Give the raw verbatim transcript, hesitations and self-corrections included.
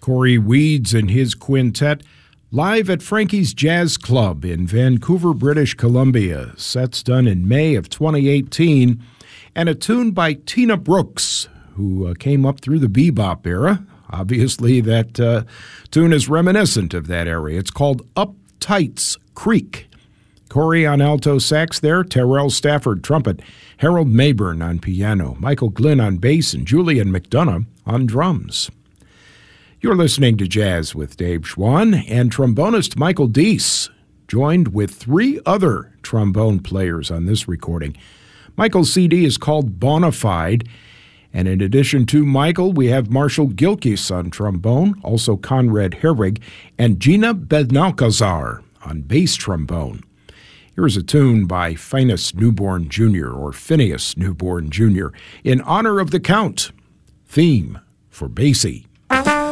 Corey Weeds and his quintet live at Frankie's Jazz Club in Vancouver, British Columbia. Sets done in May of twenty eighteen, and a tune by Tina Brooks, who uh, came up through the bebop era. Obviously, that uh, tune is reminiscent of that era. It's called Up Tights Creek. Corey on alto sax there, Terrell Stafford trumpet, Harold Mayburn on piano, Michael Glynn on bass, and Julian McDonough on drums. You're listening to Jazz with Dave Schwann, and trombonist Michael Deese joined with three other trombone players on this recording. Michael's C D is called Bonafide, and in addition to Michael, we have Marshall Gilkis on trombone, also Conrad Herwig, and Gina Benalcazar on bass trombone. Here's a tune by Phineas Newborn Junior, or Phineas Newborn Junior, in honor of the Count. Theme for Basie.